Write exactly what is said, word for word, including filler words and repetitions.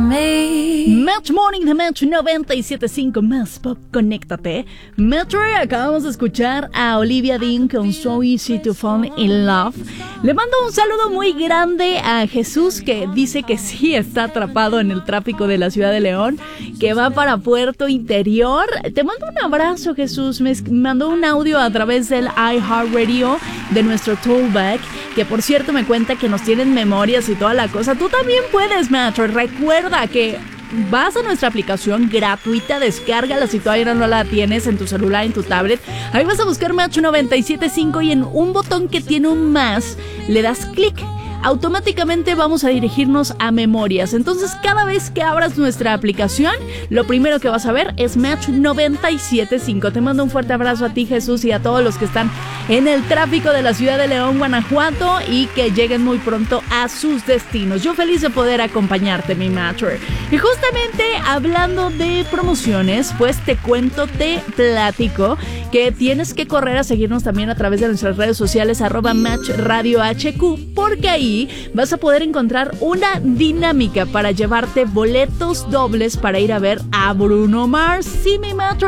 me. Match Morning de Match noventa y siete punto cinco más pop, conéctate. Metro, acabamos de escuchar a Olivia Dean con So Easy to Fall in Love. Le mando un saludo muy grande a Jesús, que dice que sí está atrapado en el tráfico de la ciudad de León, que va para Puerto Interior. Te mando un abrazo, Jesús. Me mandó un audio a través del iHeartRadio de nuestro Tollback, que por cierto me cuenta que nos tienen memorias y toda la cosa. Tú también puedes, Metro. Recuerda que vas a nuestra aplicación gratuita, descárgala si todavía no la tienes en tu celular, en tu tablet. Ahí vas a buscar Match noventa y siete punto cinco y en un botón que tiene un más le das clic. Automáticamente vamos a dirigirnos a memorias. Entonces, cada vez que abras nuestra aplicación, lo primero que vas a ver es Match noventa y siete punto cinco. Te mando un fuerte abrazo a ti, Jesús, y a todos los que están en el tráfico de la ciudad de León, Guanajuato, y que lleguen muy pronto a sus destinos. Yo feliz de poder acompañarte, mi Matcher. Y justamente hablando de promociones, pues te cuento, te platico que tienes que correr a seguirnos también a través de nuestras redes sociales, arroba Match Radio H Q, porque ahí vas a poder encontrar una dinámica para llevarte boletos dobles para ir a ver a Bruno Mars. Sí, mi Match.